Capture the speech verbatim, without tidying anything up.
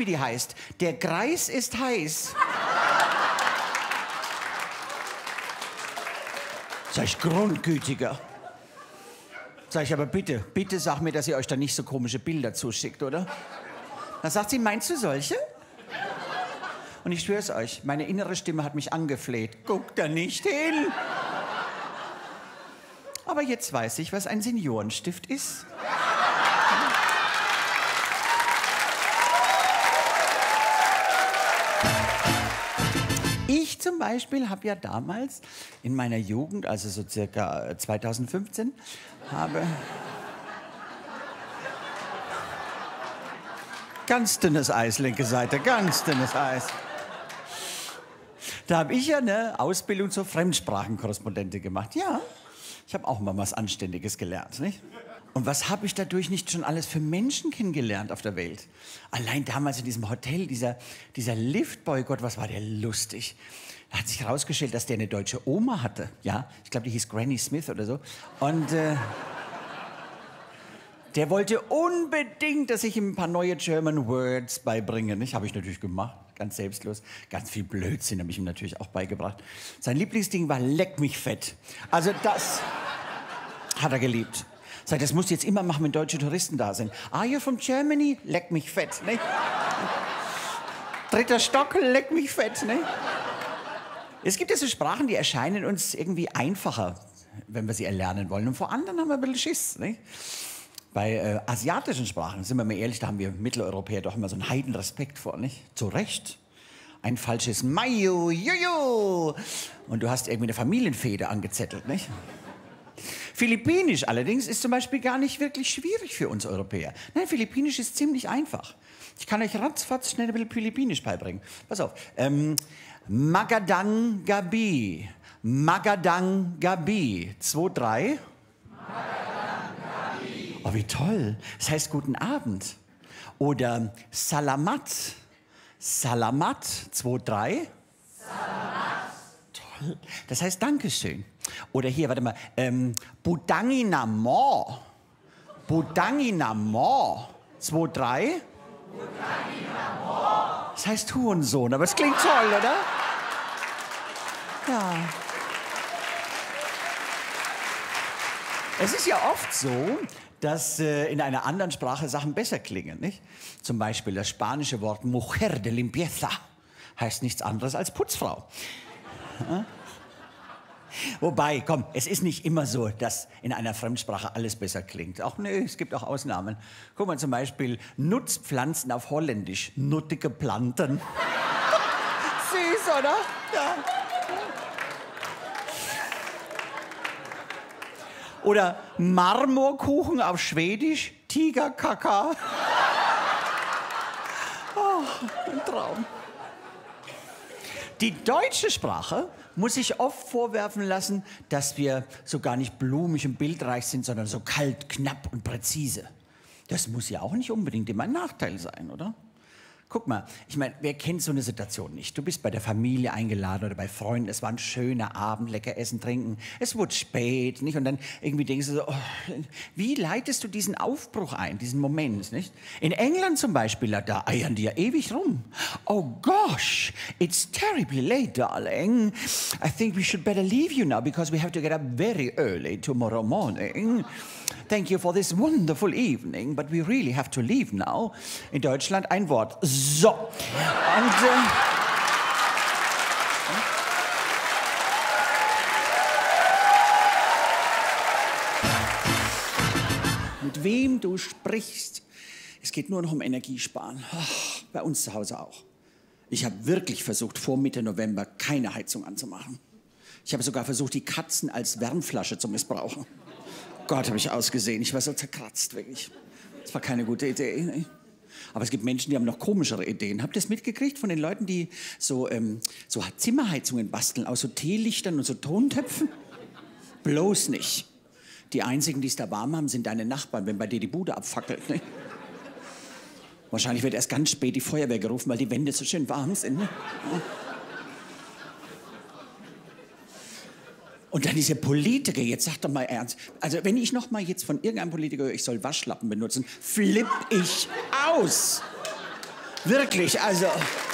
wie die heißt. Der Greis ist heiß. Sag ich, Grundgütiger. Sag ich, aber bitte, bitte sag mir, dass ihr euch da nicht so komische Bilder zuschickt, oder? Dann sagt sie, meinst du solche? Und ich schwör's euch, meine innere Stimme hat mich angefleht. Guck da nicht hin! Aber jetzt weiß ich, was ein Seniorenstift ist. Ich zum Beispiel habe ja damals in meiner Jugend, also so circa zweitausendfünfzehn, habe ganz dünnes Eis, linke Seite, ganz dünnes Eis. Da habe ich ja eine Ausbildung zur Fremdsprachenkorrespondentin gemacht. Ja, ich habe auch mal was Anständiges gelernt, nicht? Und was habe ich dadurch nicht schon alles für Menschen kennengelernt auf der Welt? Allein damals in diesem Hotel, dieser, dieser Liftboy, Gott, was war der lustig. Da hat sich herausgestellt, dass der eine deutsche Oma hatte. Ja, ich glaube, die hieß Granny Smith oder so. Und äh, der wollte unbedingt, dass ich ihm ein paar neue German Words beibringe. Nicht? Habe ich natürlich gemacht, ganz selbstlos. Ganz viel Blödsinn habe ich ihm natürlich auch beigebracht. Sein Lieblingsding war Leck mich fett. Also das hat er geliebt. Sag, das musst du jetzt immer machen, wenn deutsche Touristen da sind. Are you from Germany? Leck mich fett, ne? Dritter Stock, leck mich fett, ne? Es gibt ja so Sprachen, die erscheinen uns irgendwie einfacher, wenn wir sie erlernen wollen. Und vor anderen haben wir ein bisschen Schiss, ne? Bei äh, asiatischen Sprachen, sind wir mal ehrlich, da haben wir Mitteleuropäer doch immer so einen Heidenrespekt vor, nicht? Zu Recht. Ein falsches Mayo, Jojo. Und du hast irgendwie eine Familienfehde angezettelt, nicht? Philippinisch allerdings ist zum Beispiel gar nicht wirklich schwierig für uns Europäer. Nein, Philippinisch ist ziemlich einfach. Ich kann euch ratzfatz schnell ein bisschen Philippinisch beibringen. Pass auf. Ähm, Magadang Gabi. Magadang Gabi. Zwei, drei. Magadang Gabi. Oh, wie toll. Das heißt guten Abend. Oder Salamat. Salamat. Zwei, drei. Salamat. Toll. Das heißt Dankeschön. Oder hier, warte mal, ähm, Budanginamo. Budanginamo. Zwei, drei. Budanginamo. Das heißt Hurensohn, aber es klingt toll, oder? Ja. Es ist ja oft so, dass äh, in einer anderen Sprache Sachen besser klingen, nicht? Zum Beispiel das spanische Wort Mujer de Limpieza heißt nichts anderes als Putzfrau. Ja? Wobei, komm, es ist nicht immer so, dass in einer Fremdsprache alles besser klingt. Auch nee, es gibt auch Ausnahmen. Guck mal zum Beispiel Nutzpflanzen auf Holländisch. Nuttige Planten. Süß, oder? Ja. Oder Marmorkuchen auf Schwedisch. Tigerkaka. Oh, ein Traum. Die deutsche Sprache muss sich oft vorwerfen lassen, dass wir so gar nicht blumig und bildreich sind, sondern so kalt, knapp und präzise. Das muss ja auch nicht unbedingt immer ein Nachteil sein, oder? Guck mal, ich meine, wer kennt so eine Situation nicht? Du bist bei der Familie eingeladen oder bei Freunden, es war ein schöner Abend, lecker essen, trinken, es wurde spät, nicht? Und dann irgendwie denkst du so, oh, wie leitest du diesen Aufbruch ein, diesen Moment, nicht? In England zum Beispiel, da eiern die ja ewig rum. Oh gosh, it's terribly late, darling. I think we should better leave you now because we have to get up very early tomorrow morning. Thank you for this wonderful evening, but we really have to leave now. In Deutschland ein Wort. So. Und, äh, mit wem du sprichst, es geht nur noch um Energiesparen. Ach, bei uns zu Hause auch. Ich habe wirklich versucht, vor Mitte November keine Heizung anzumachen. Ich habe sogar versucht, die Katzen als Wärmflasche zu missbrauchen. Gott, habe ich ausgesehen. Ich war so zerkratzt, wirklich. Das war keine gute Idee. Ne? Aber es gibt Menschen, die haben noch komischere Ideen. Habt ihr das mitgekriegt von den Leuten, die so, ähm, so Zimmerheizungen basteln aus so Teelichtern und so Tontöpfen? Bloß nicht. Die einzigen, die es da warm haben, sind deine Nachbarn, wenn bei dir die Bude abfackelt. Ne? Wahrscheinlich wird erst ganz spät die Feuerwehr gerufen, weil die Wände so schön warm sind. Ne? Ja. Und dann diese Politiker, jetzt sag doch mal ernst. Also wenn ich noch mal jetzt von irgendeinem Politiker höre, ich soll Waschlappen benutzen, flipp ich aus. Wirklich, also.